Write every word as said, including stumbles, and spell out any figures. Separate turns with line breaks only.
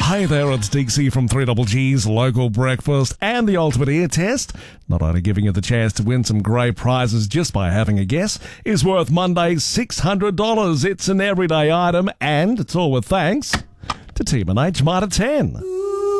Hey there, it's Dixie from three Double G's Local Breakfast and the Ultimate Ear Test. Not only giving you the chance to win some great prizes just by having a guess, is worth Monday's six hundred dollars. It's an everyday item and it's all with thanks to Team N H Mitre ten.